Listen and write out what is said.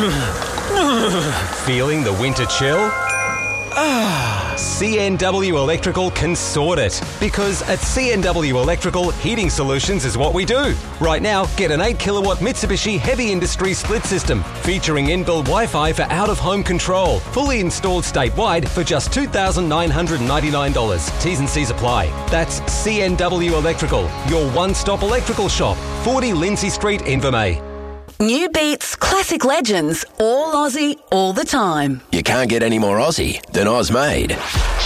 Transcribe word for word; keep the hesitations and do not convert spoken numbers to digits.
Feeling the winter chill? Ah, C N W Electrical can sort it. Because at C N W Electrical, heating solutions is what we do. Right now, get an eight kilowatt Mitsubishi Heavy Industry split system featuring inbuilt Wi-Fi for out-of-home control. Fully installed statewide for just two thousand nine hundred ninety-nine dollars. T's and C's apply. That's C N W Electrical, your one-stop electrical shop. forty Lindsay Street, Invermay. New beats, classic legends, all Aussie, all the time. You can't get any more Aussie than Oz Made.